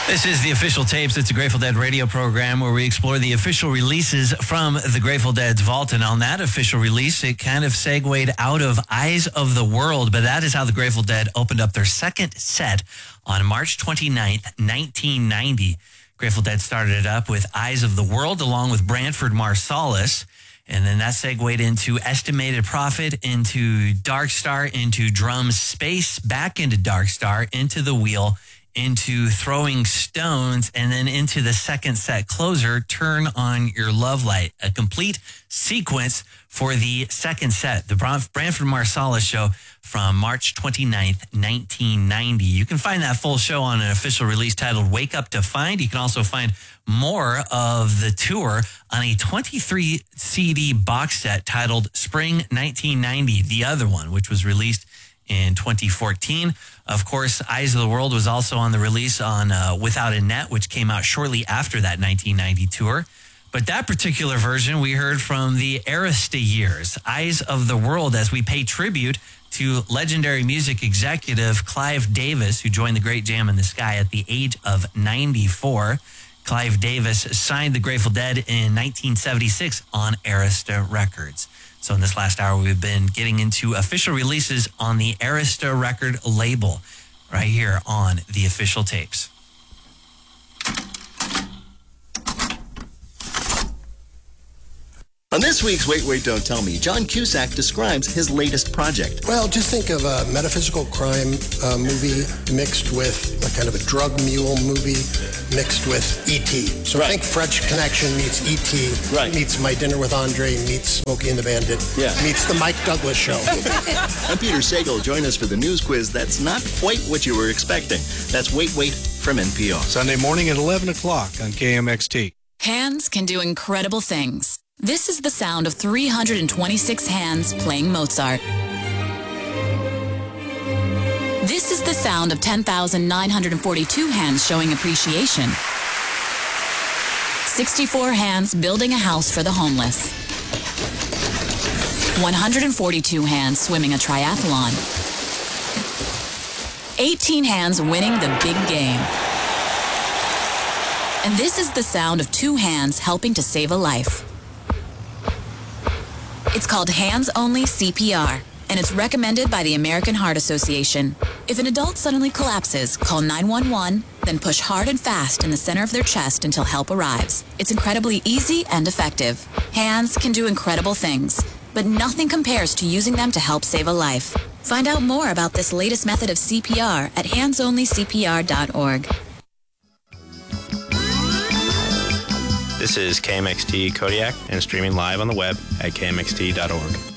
This is the Official Tapes. It's a Grateful Dead radio program where we explore the official releases from the Grateful Dead's vault. And on that official release, it kind of segued out of Eyes of the World. But that is how the Grateful Dead opened up their second set on March 29th, 1990. Grateful Dead started it up with Eyes of the World along with Branford Marsalis. And then that segued into Estimated Profit, into Dark Star, into Drum Space, back into Dark Star, into The Wheel, into Throwing Stones, and then into the second set closer, Turn on Your Love Light. A complete sequence for the second set, the Branford Marsalis show from March 29th, 1990. You can find that full show on an official release titled Wake Up to Find. You can also find more of the tour on a 23 CD box set titled Spring 1990, the other one, which was released in 2014. Of course, Eyes of the World was also on the release on Without a Net, which came out shortly after that 1990 tour. But that particular version we heard from the Arista years, Eyes of the World, as we pay tribute to legendary music executive Clive Davis, who joined the Great Jam in the Sky at the age of 94. Clive Davis signed the Grateful Dead in 1976 on Arista Records. So in this last hour, we've been getting into official releases on the Arista record label right here on the Official Tapes. On this week's Wait, Wait, Don't Tell Me, John Cusack describes his latest project. Well, just think of a metaphysical crime movie mixed with a kind of a drug mule movie mixed with E.T. So I think French Connection meets E.T. Meets My Dinner with Andre, meets Smokey and the Bandit, meets The Mike Douglas Show. I'm Peter Sagal. Join us for the news quiz that's not quite what you were expecting. That's Wait, Wait from NPR. Sunday morning at 11 o'clock on KMXT. Hands can do incredible things. This is the sound of 326 hands playing Mozart. This is the sound of 10,942 hands showing appreciation. 64 hands building a house for the homeless. 142 hands swimming a triathlon. 18 hands winning the big game. And this is the sound of 2 hands helping to save a life. It's called Hands Only CPR, and it's recommended by the American Heart Association. If an adult suddenly collapses, call 911, then push hard and fast in the center of their chest until help arrives. It's incredibly easy and effective. Hands can do incredible things, but nothing compares to using them to help save a life. Find out more about this latest method of CPR at handsonlycpr.org. This is KMXT Kodiak and streaming live on the web at kmxt.org.